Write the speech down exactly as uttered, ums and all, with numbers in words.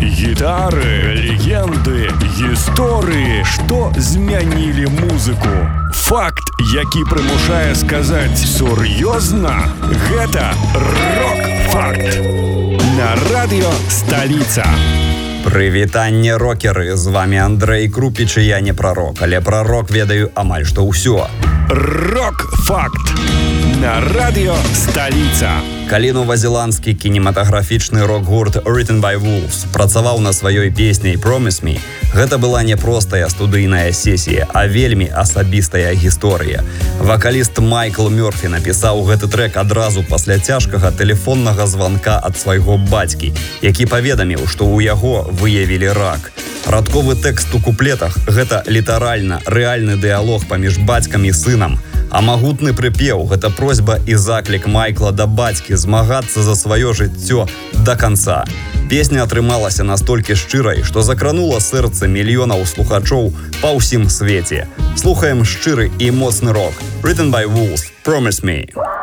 Гітары, легенды, гісторыі, што змянілі музыку. Факт, які прымушае сказаць сур'ёзна, гэта рок-факт. На радыё «Сталіца». Прывітанне, рокеры! З вами Андрэй Крупіч, і я не прарок, але пра рок ведаю амаль што ўсё. Рок-факт. На радыё «Сталіца». Калі новазеландскі кінематаграфічны рок-гурт Written by Wolves працаваў на сваёй песняй «Promise Me», гэта была не простая студыйная сесія, а вельмі асабістая гісторыя. Вакаліст Майкл Мёрфі напісаў гэты трэк адразу пасля цяжкага тэлефоннага званка ад свайго бацькі, які паведаміў, што ў яго выявілі рак. Радковы тэкст у куплетах – гэта літаральна рэальны дыялог паміж бацькам і сынам. А магутны прыпеў – гэта просьба і заклік Майкла да бацькі змагацца за сваё жыццё да канца. Песня атрымалася настолькі шчырай, што закранула сэрцы мільёнаў слухачоў па ўсім свеце. Слухаем шчыры і моцны рок. Written by Wolves, Promise Me.